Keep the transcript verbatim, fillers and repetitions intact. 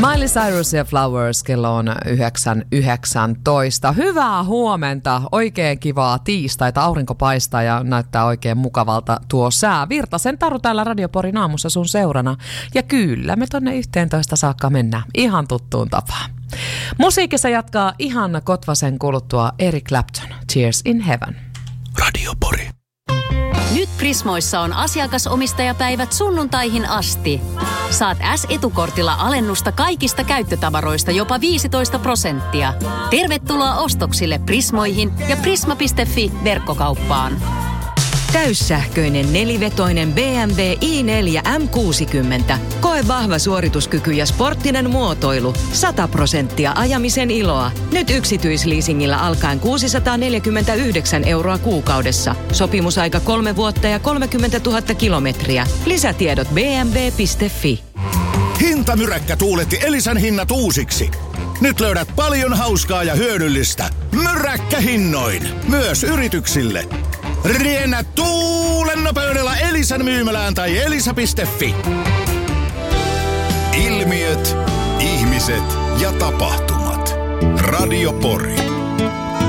Miley Cyrus ja Flowers, kello on yhdeksän yhdeksäntoista. Hyvää huomenta, oikein kivaa tiistaita, aurinko paistaa ja näyttää oikein mukavalta tuo sää. Virtasen Taru täällä Radio Porin aamussa sun seurana. Ja kyllä, me tonne yhteentoista saakka mennään ihan tuttuun tapaan. Musiikissa jatkaa ihan kotvasen kuluttua Eric Clapton, Tears in Heaven. Radio Pori. Nyt Prismoissa on asiakasomistajapäivät sunnuntaihin asti. Saat S-etukortilla alennusta kaikista käyttötavaroista jopa viisitoista prosenttia. Tervetuloa ostoksille Prismoihin ja prisma piste fi verkkokauppaan. Täyssähköinen nelivetoinen B M W i neljä M kuusikymmentä. Koe vahva suorituskyky ja sporttinen muotoilu. sata prosenttia ajamisen iloa. Nyt yksityisleasingillä alkaen kuusisataaneljäkymmentäyhdeksän euroa kuukaudessa. Sopimusaika kolme vuotta ja kolmekymmentätuhatta kilometriä. Lisätiedot b m w piste fi. Hintamyräkkä tuuletti Elisan hinnat uusiksi. Nyt löydät paljon hauskaa ja hyödyllistä. Myräkkähinnoin. Myös yrityksille. Riennä tuulen nopeudella Elisan myymälään tai elisa piste fi. Ilmiöt, ihmiset ja tapahtumat. Radio Pori.